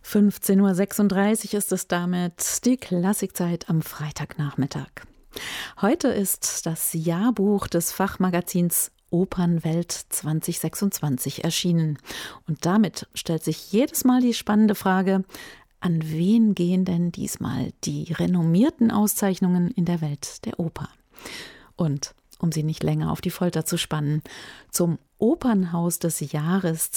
15:36 Uhr ist es damit, die Klassikzeit am Freitagnachmittag. Heute ist das Jahrbuch des Fachmagazins Opernwelt 2026 erschienen. Und damit stellt sich jedes Mal die spannende Frage, an wen gehen denn diesmal die renommierten Auszeichnungen in der Welt der Oper? Und um Sie nicht länger auf die Folter zu spannen, zum Opernhaus des Jahres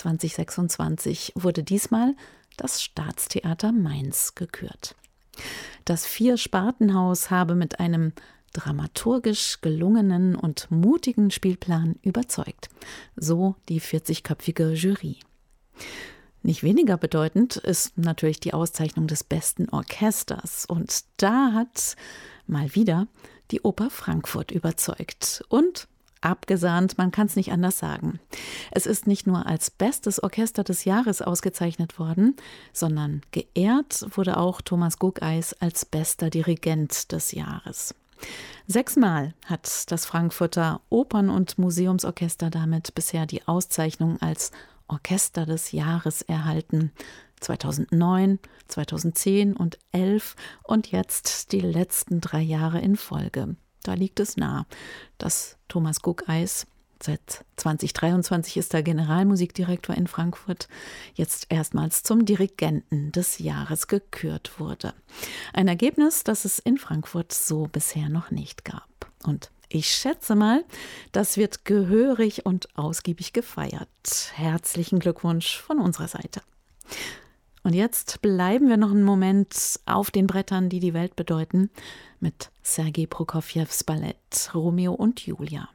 2026 wurde diesmal das Staatstheater Mainz gekürt. Das Vier-Sparten-Haus habe mit einem dramaturgisch gelungenen und mutigen Spielplan überzeugt. So die 40-köpfige Jury. Nicht weniger bedeutend ist natürlich die Auszeichnung des besten Orchesters. Und da hat mal wieder die Oper Frankfurt überzeugt. Und abgesahnt, man kann es nicht anders sagen. Es ist nicht nur als bestes Orchester des Jahres ausgezeichnet worden, sondern geehrt wurde auch Thomas Guckeis als bester Dirigent des Jahres. 6-mal hat das Frankfurter Opern- und Museumsorchester damit bisher die Auszeichnung als Orchester des Jahres erhalten. 2009, 2010 und 2011 und jetzt die letzten 3 Jahre in Folge. Da liegt es nahe, dass Thomas Guckeis, seit 2023 ist er Generalmusikdirektor in Frankfurt, jetzt erstmals zum Dirigenten des Jahres gekürt wurde. Ein Ergebnis, das es in Frankfurt so bisher noch nicht gab. Und ich schätze mal, das wird gehörig und ausgiebig gefeiert. Herzlichen Glückwunsch von unserer Seite. Und jetzt bleiben wir noch einen Moment auf den Brettern, die die Welt bedeuten, mit Sergei Prokofjews Ballett Romeo und Julia.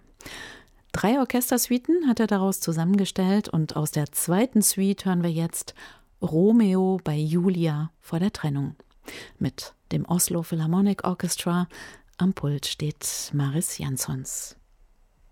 3 Orchestersuiten hat er daraus zusammengestellt und aus der zweiten Suite hören wir jetzt Romeo bei Julia vor der Trennung. Mit dem Oslo Philharmonic Orchestra am Pult steht Mariss Jansons.